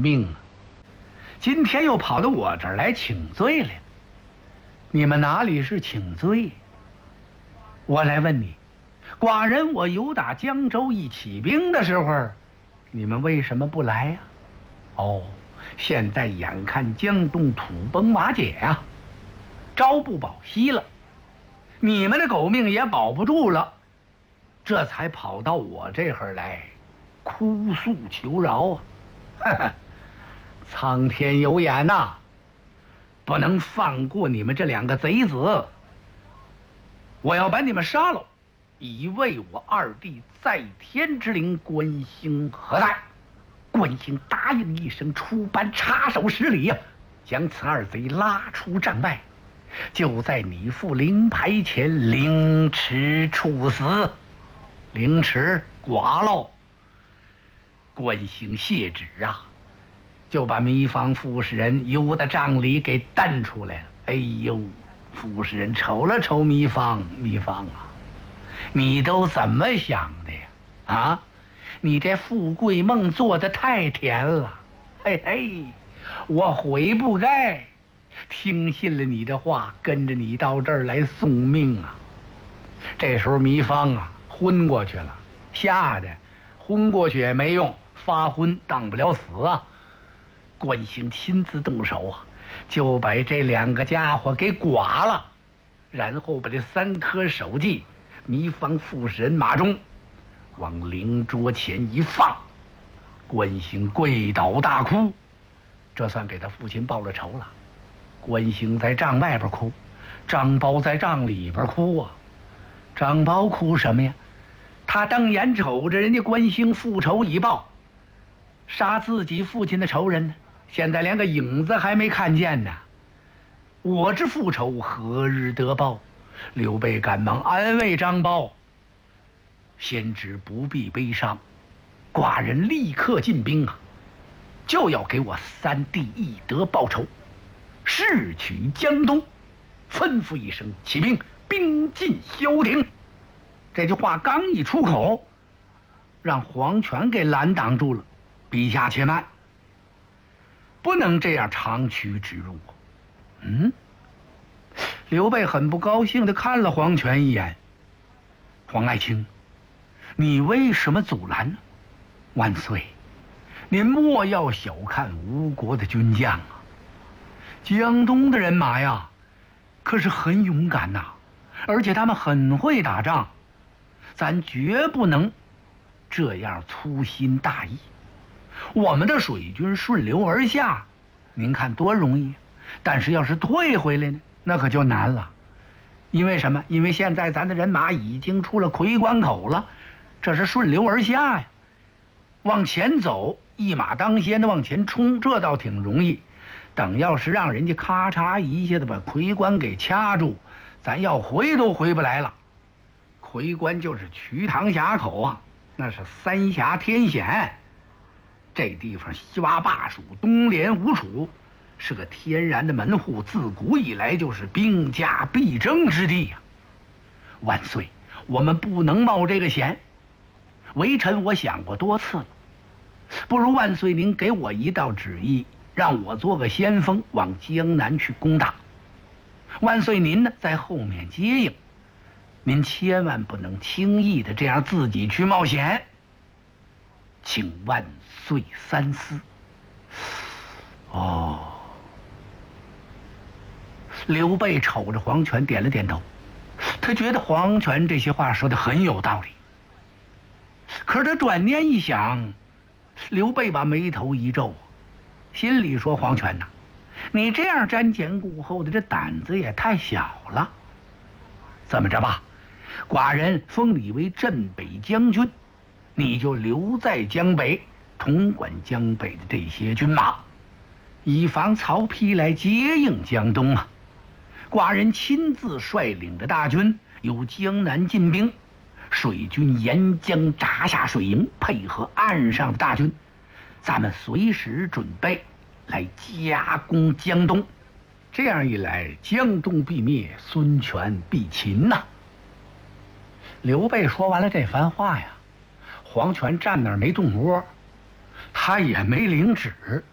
命啊！今天又跑到我这儿来请罪来了。你们哪里是请罪？我来问你，寡人我由打江州一起兵的时候，你们为什么不来呀？哦，现在眼看江东土崩瓦解呀，朝不保夕了，你们的狗命也保不住了，这才跑到我这儿来哭诉求饶啊！哈哈，苍天有眼呐，不能放过你们这两个贼子，我要把你们杀了，以为我二弟在天之灵关兴何在？关兴答应一声，出班插手施礼呀，将此二贼拉出帐外，就在你父灵牌前凌迟处死。凌迟剐喽！关兴谢旨啊，就把糜芳傅士仁由得帐里给带出来了。哎呦，傅士仁瞅了瞅糜芳，糜芳啊，你都怎么想的呀？啊，你这富贵梦做得太甜了，嘿嘿，我悔不该听信了你的话，跟着你到这儿来送命啊！这时候糜芳啊昏过去了，吓得昏过去也没用，发昏当不了死啊！关兴亲自动手啊，就把这两个家伙给剐了，然后把这3颗手系糜芳傅士仁马中，往灵桌前一放。关兴跪倒大哭，这算给他父亲报了仇了。关兴在帐外边哭，张苞在帐里边哭啊。张苞哭什么呀？他瞪眼瞅着人家关兴复仇已报，杀自己父亲的仇人呢，现在连个影子还没看见呢。我之复仇何日得报？刘备赶忙安慰张苞，先知不必悲伤，寡人立刻进兵啊，就要给我3弟义德报仇，誓取江东。吩咐一声起兵，兵进萧亭。这句话刚一出口，让黄权给拦挡住了。陛下且慢，不能这样长驱直入。刘备很不高兴地看了黄权一眼。黄爱卿，你为什么阻拦呢？万岁，您莫要小看吴国的军将啊，江东的人马呀可是很勇敢呐，而且他们很会打仗，咱绝不能这样粗心大意。我们的水军顺流而下，您看多容易，但是要是退回来呢，那可就难了。因为什么？因为现在咱的人马已经出了夔关口了，这是顺流而下呀。往前走，一马当先的往前冲，这倒挺容易。等要是让人家咔嚓一下子把夔关给掐住，咱要回都回不来了。夔关就是瞿塘峡口啊，那是3峡天险，这地方西洼坝属，东连吴楚，是个天然的门户，自古以来就是兵家必争之地呀。万岁，我们不能冒这个险。微臣我想过多次了，不如万岁您给我一道旨意，让我做个先锋，往江南去攻打。万岁您呢，在后面接应。您千万不能轻易的这样自己去冒险，请万岁三思。哦，刘备瞅着黄权点了点头，他觉得黄权这些话说的很有道理。可是他转念一想，刘备把眉头一皱，心里说：黄权呐，你这样瞻前顾后的，这胆子也太小了。这么着吧，寡人封你为镇北将军，你就留在江北，统管江北的这些军马，以防曹丕来接应江东啊。寡人亲自率领着大军由江南进兵，水军沿江扎下水营，配合岸上的大军，咱们随时准备来夹攻江东。这样一来，江东必灭，孙权必擒呐。刘备说完了这番话呀，黄权站那儿没动窝，他也没领旨，